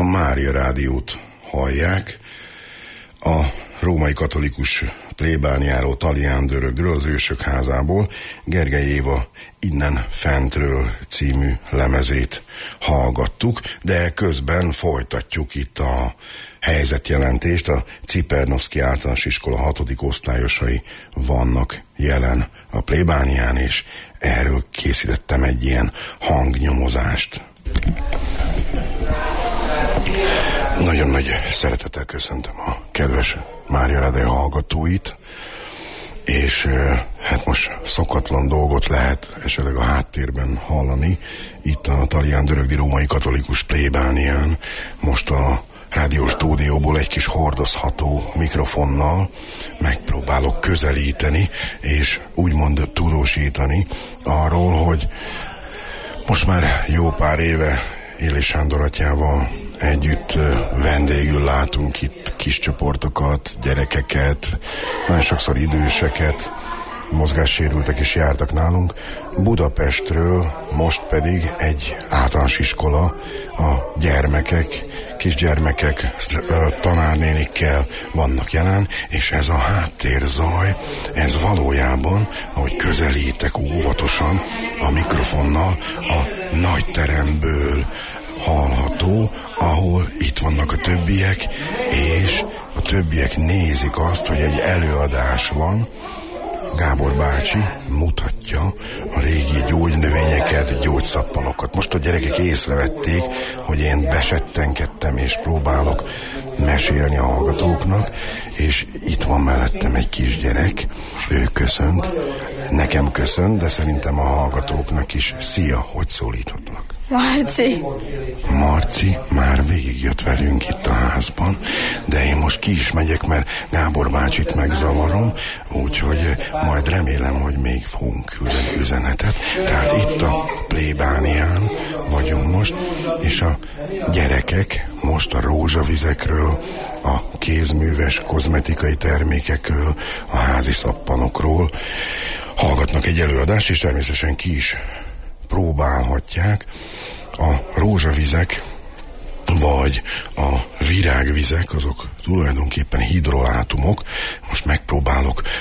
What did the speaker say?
A Mária Rádiót hallják. A római katolikus plébániáról, Talián Dörögről, az Ősök házából Gergely Éva Innen Fentről című lemezét hallgattuk, de közben folytatjuk itt a helyzetjelentést. A Cipernowski Általános Iskola 6. osztályosai vannak jelen a plébánián, és erről készítettem egy ilyen hangnyomozást. Nagyon nagy szeretettel köszöntöm a kedves Mária Rádió hallgatóit, és hát most szokatlan dolgot lehet esetleg a háttérben hallani. Itt a Talián Dörögdi Római Katolikus plébánián most a rádiós stúdióból egy kis hordozható mikrofonnal megpróbálok közelíteni, és úgymond tudósítani arról, hogy most már jó pár éve Éli Sándor atyával együtt vendégül látunk itt kis csoportokat, gyerekeket, nagyon sokszor időseket, mozgássérültek is jártak nálunk. Budapestről most pedig egy általános iskola, a gyermekek, kisgyermekek, tanárnénikkel vannak jelen, és ez a háttérzaj, ez valójában, ahogy közelítek óvatosan a mikrofonnal, a nagy teremből hallható, ahol itt vannak a többiek, és a többiek nézik azt, hogy egy előadás van. Gábor bácsi mutatja a régi gyógynövényeket, gyógyszappaноkat. Most a gyerekek észrevették, hogy én besettenkedtem és próbálok mesélni a hallgatóknak, és itt van mellettem egy kisgyerek, ő köszönt, nekem köszönt, de szerintem a hallgatóknak is. Szia, hogy szólíthatlak? Marci. Marci már végigjött velünk itt a házban, de én most ki is megyek, mert Gábor bácsit megzavarom, úgyhogy majd remélem, hogy még fogunk küldeni üzenetet. Tehát itt a plébánián vagyunk most, és a gyerekek most a rózsavizekről, a kézműves kozmetikai termékekről, a házi szappanokról hallgatnak egy előadást, és természetesen ki is próbálhatják. A rózsavizek vagy a virágvizek, azok tulajdonképpen hidrolátumok. Most megpróbálok